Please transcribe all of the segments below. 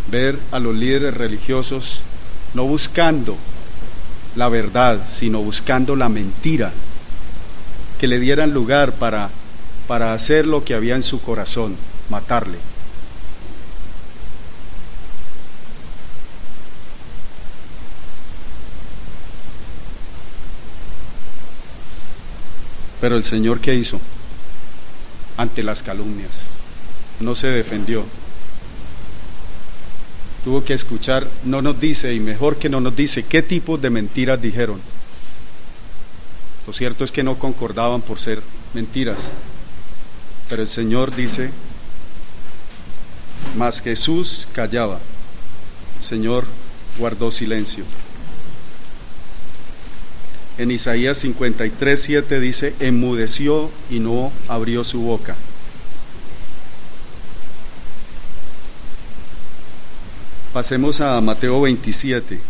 ver a los líderes religiosos no buscando la verdad, sino buscando la mentira, que le dieran lugar para hacer lo que había en su corazón, matarle. Pero el Señor, ¿qué hizo? Ante las calumnias, no se defendió. Tuvo que escuchar, no nos dice, y mejor que no nos dice, qué tipo de mentiras dijeron. Lo cierto es que no concordaban por ser mentiras. Pero el Señor dice, mas Jesús callaba. El Señor guardó silencio. En Isaías 53:7 dice, enmudeció y no abrió su boca. Pasemos a Mateo 27.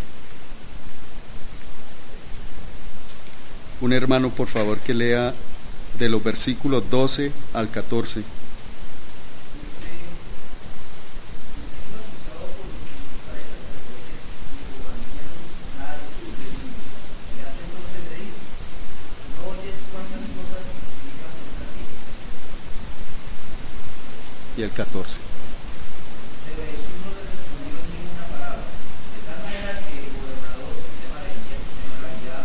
Un hermano, por favor, que lea de los versículos 12 al 14. Y el 14. Pero Jesús no le respondió ninguna palabra, de tal manera que el gobernador se maravillaba.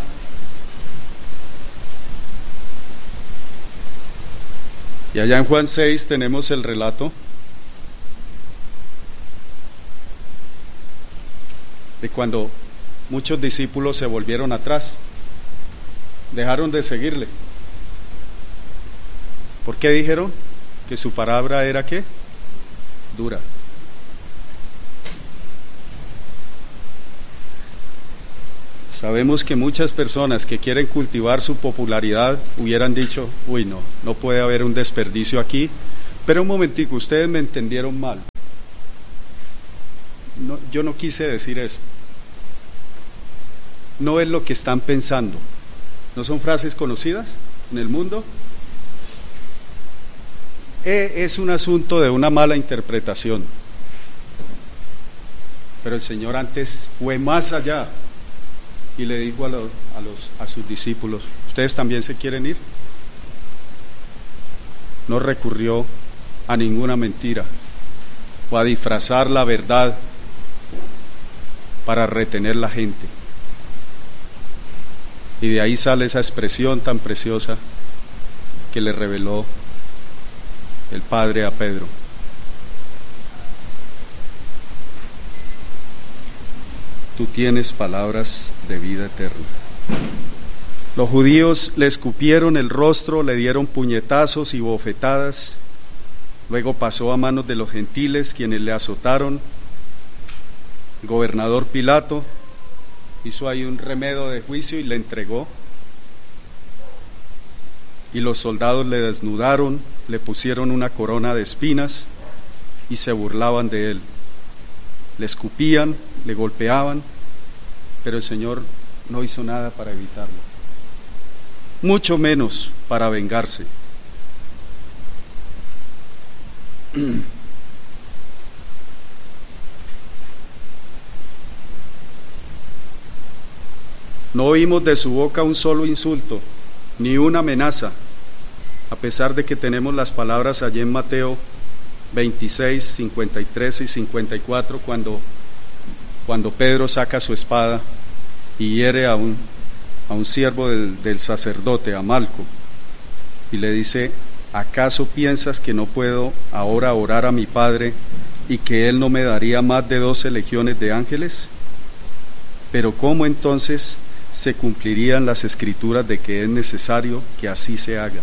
Y allá en Juan 6 tenemos el relato de cuando muchos discípulos se volvieron atrás, dejaron de seguirle. ¿Por qué dijeron? Que su palabra era ¿qué? Dura. Sabemos que muchas personas que quieren cultivar su popularidad hubieran dicho, uy, no puede haber un desperdicio aquí, pero un momentico, ustedes me entendieron mal. No, yo no quise decir eso. No es lo que están pensando. ¿No son frases conocidas en el mundo? Es un asunto de una mala interpretación. Pero el Señor antes fue más allá y le dijo a sus discípulos, ¿ustedes también se quieren ir? No recurrió a ninguna mentira o a disfrazar la verdad para retener la gente. Y de ahí sale esa expresión tan preciosa que le reveló el Padre a Pedro. Tú tienes palabras de vida eterna. Los judíos le escupieron el rostro, le dieron puñetazos y bofetadas. Luego pasó a manos de los gentiles, quienes le azotaron. El gobernador Pilato hizo ahí un remedio de juicio y le entregó. Y los soldados le desnudaron, le pusieron una corona de espinas y se burlaban de él. Le escupían, le golpeaban, pero el Señor no hizo nada para evitarlo, mucho menos para vengarse. No oímos de su boca un solo insulto, ni una amenaza, a pesar de que tenemos las palabras allí en Mateo 26, 53 y 54, cuando Pedro saca su espada y hiere a un siervo del sacerdote, a Malco, y le dice, ¿acaso piensas que no puedo ahora orar a mi Padre y que Él no me daría más de 12 legiones de ángeles? Pero ¿cómo entonces se cumplirían las escrituras de que es necesario que así se haga?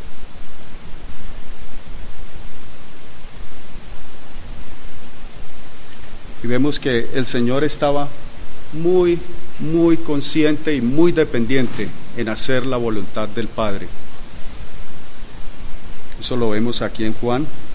Y vemos que el Señor estaba muy, muy consciente y muy dependiente en hacer la voluntad del Padre. Eso lo vemos aquí en Juan